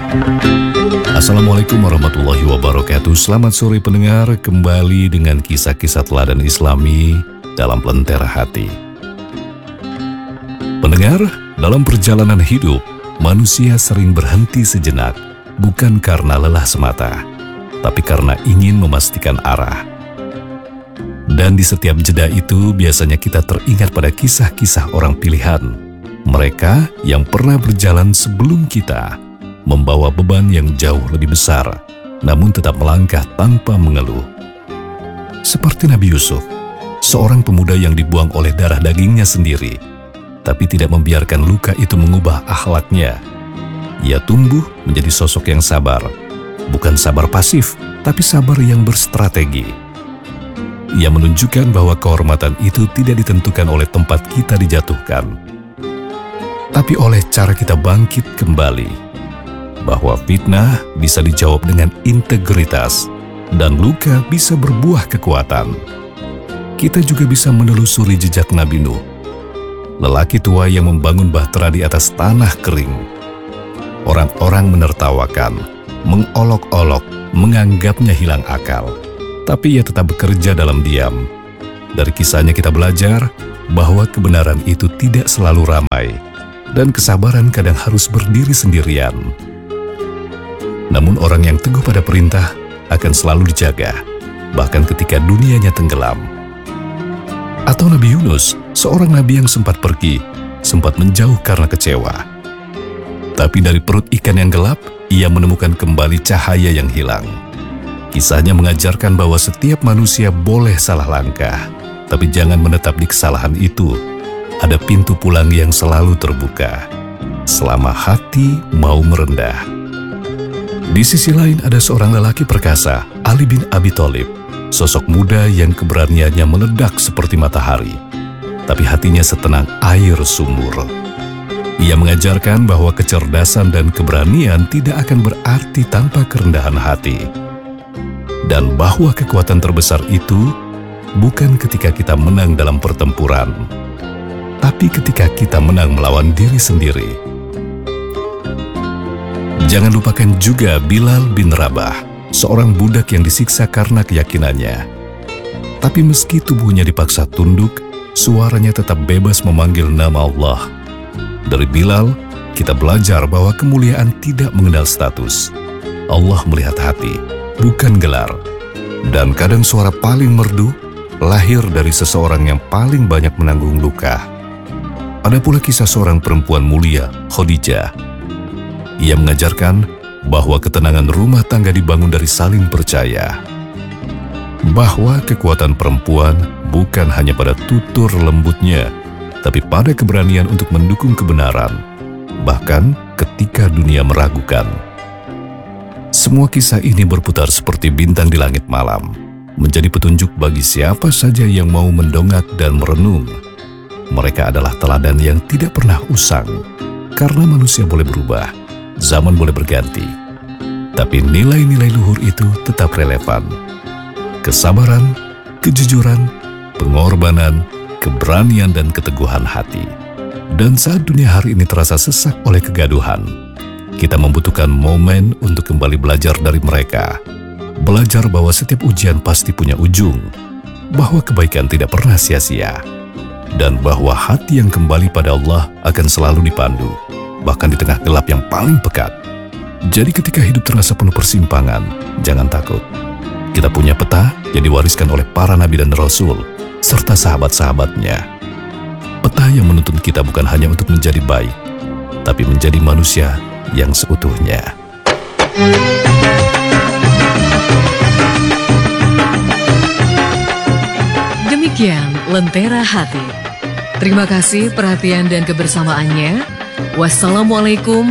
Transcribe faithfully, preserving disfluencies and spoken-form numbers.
Assalamualaikum warahmatullahi wabarakatuh. Selamat sore pendengar, kembali dengan kisah-kisah teladan Islami dalam Lentera Hati. Pendengar, dalam perjalanan hidup, manusia sering berhenti sejenak, bukan karena lelah semata, tapi karena ingin memastikan arah. Dan di setiap jeda itu biasanya kita teringat pada kisah-kisah orang pilihan, mereka yang pernah berjalan sebelum kita, membawa beban yang jauh lebih besar, namun tetap melangkah tanpa mengeluh. Seperti Nabi Yusuf, seorang pemuda yang dibuang oleh darah dagingnya sendiri, tapi tidak membiarkan luka itu mengubah akhlaknya. Ia tumbuh menjadi sosok yang sabar, bukan sabar pasif, tapi sabar yang berstrategi. Ia menunjukkan bahwa kehormatan itu tidak ditentukan oleh tempat kita dijatuhkan, tapi oleh cara kita bangkit kembali. Bahwa fitnah bisa dijawab dengan integritas dan luka bisa berbuah kekuatan. Kita juga bisa menelusuri jejak Nabi Nuh, lelaki tua yang membangun bahtera di atas tanah kering. Orang-orang menertawakan, mengolok-olok, menganggapnya hilang akal, tapi ia tetap bekerja dalam diam. Dari kisahnya kita belajar bahwa kebenaran itu tidak selalu ramai dan kesabaran kadang harus berdiri sendirian. Namun orang yang teguh pada perintah akan selalu dijaga, bahkan ketika dunianya tenggelam. Atau Nabi Yunus, seorang nabi yang sempat pergi, sempat menjauh karena kecewa. Tapi dari perut ikan yang gelap, ia menemukan kembali cahaya yang hilang. Kisahnya mengajarkan bahwa setiap manusia boleh salah langkah, tapi jangan menetap di kesalahan itu. Ada pintu pulang yang selalu terbuka, selama hati mau merendah. Di sisi lain ada seorang lelaki perkasa, Ali bin Abi Thalib, sosok muda yang keberaniannya meledak seperti matahari, tapi hatinya setenang air sumur. Ia mengajarkan bahwa kecerdasan dan keberanian tidak akan berarti tanpa kerendahan hati, dan bahwa kekuatan terbesar itu bukan ketika kita menang dalam pertempuran, tapi ketika kita menang melawan diri sendiri. Jangan lupakan juga Bilal bin Rabah, seorang budak yang disiksa karena keyakinannya. Tapi meski tubuhnya dipaksa tunduk, suaranya tetap bebas memanggil nama Allah. Dari Bilal, kita belajar bahwa kemuliaan tidak mengenal status. Allah melihat hati, bukan gelar. Dan kadang suara paling merdu lahir dari seseorang yang paling banyak menanggung luka. Ada pula kisah seorang perempuan mulia, Khadijah. Ia mengajarkan bahwa ketenangan rumah tangga dibangun dari saling percaya. Bahwa kekuatan perempuan bukan hanya pada tutur lembutnya, tapi pada keberanian untuk mendukung kebenaran, bahkan ketika dunia meragukan. Semua kisah ini berputar seperti bintang di langit malam, menjadi petunjuk bagi siapa saja yang mau mendongak dan merenung. Mereka adalah teladan yang tidak pernah usang, karena manusia boleh berubah, zaman boleh berganti, tapi nilai-nilai luhur itu tetap relevan. Kesabaran, kejujuran, pengorbanan, keberanian, dan keteguhan hati. Dan saat dunia hari ini terasa sesak oleh kegaduhan, kita membutuhkan momen untuk kembali belajar dari mereka. Belajar bahwa setiap ujian pasti punya ujung, bahwa kebaikan tidak pernah sia-sia, dan bahwa hati yang kembali pada Allah akan selalu dipandu, bahkan di tengah gelap yang paling pekat. Jadi ketika hidup terasa penuh persimpangan, jangan takut. Kita punya peta yang diwariskan oleh para nabi dan rasul, serta sahabat-sahabatnya. Peta yang menuntun kita bukan hanya untuk menjadi baik, tapi menjadi manusia yang seutuhnya. Demikian Lentera Hati. Terima kasih perhatian dan kebersamaannya. Wassalamualaikum